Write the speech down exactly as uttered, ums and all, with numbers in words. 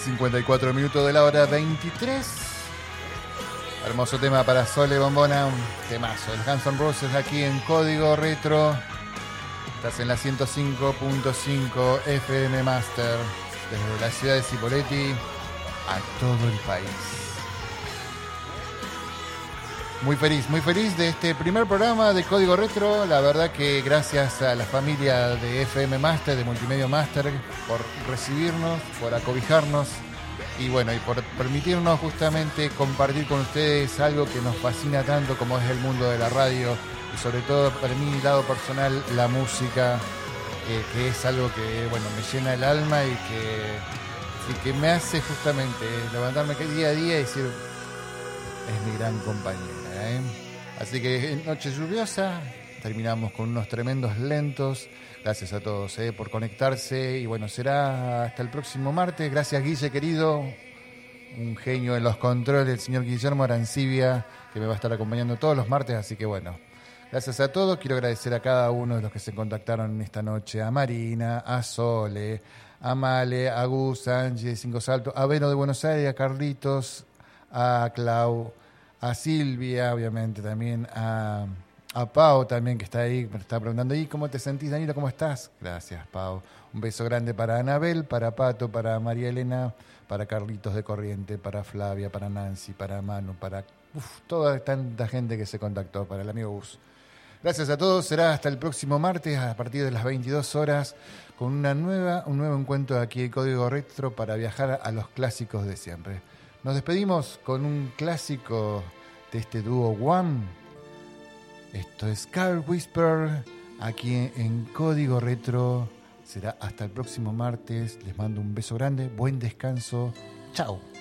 cincuenta y cuatro minutos de la hora veintitrés. Hermoso tema para Sole Bombona, un temazo. El Guns N' Roses aquí en Código Retro. Estás en la ciento cinco punto cinco F M Master, desde la ciudad de Cipolletti a todo el país. Muy feliz, muy feliz de este primer programa de Código Retro. La verdad que gracias a la familia de F M Master, de Multimedia Master, por recibirnos, por acobijarnos y bueno, y por permitirnos justamente compartir con ustedes algo que nos fascina tanto como es el mundo de la radio y sobre todo para mí, lado personal, la música, eh, que es algo que bueno, me llena el alma y que, y que me hace justamente levantarme día a día y decir, es mi gran compañera. ¿eh? Así que en noche lluviosa terminamos con unos tremendos lentos. Gracias a todos ¿eh? por conectarse y bueno, será hasta el próximo martes. Gracias, Guille querido, un genio en los controles, el señor Guillermo Arancibia, que me va a estar acompañando todos los martes, así que bueno, gracias a todos. Quiero agradecer a cada uno de los que se contactaron esta noche, a Marina, a Sole, a Male, a Gus, a Angie de Cinco Saltos, a Beno de Buenos Aires, a Carlitos, a Clau, a Silvia, obviamente también, a, a Pau también, que está ahí, me está preguntando, ¿y cómo te sentís, Danilo? ¿Cómo estás? Gracias, Pau. Un beso grande para Anabel, para Pato, para María Elena, para Carlitos de Corriente, para Flavia, para Nancy, para Manu, para uf, toda tanta gente que se contactó, para el amigo Gus. Gracias a todos, será hasta el próximo martes a partir de las veintidós horas con una nueva, un nuevo encuentro aquí en Código Retro para viajar a los clásicos de siempre. Nos despedimos con un clásico de este dúo One. Esto es Car Whisper, aquí en Código Retro. Será hasta el próximo martes. Les mando un beso grande, buen descanso. Chao.